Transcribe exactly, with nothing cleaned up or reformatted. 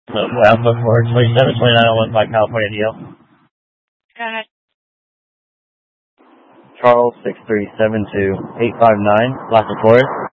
So, well, I'm looking for twenty-seven, twenty-nine, I went by California deal. Go ahead. Charles, six three seven two eight five nine, Black Forest.